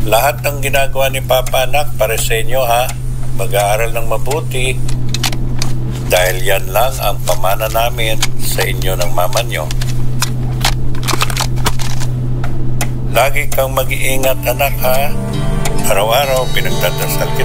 Lahat ng ginagawa ni Papa, anak, para sa inyo, ha? Mag-aaral ng mabuti. Dahil yan lang ang pamana namin sa inyo ng mama nyo. Lagi kang mag-iingat, anak, ha? Araw-araw pinagdadasal kita.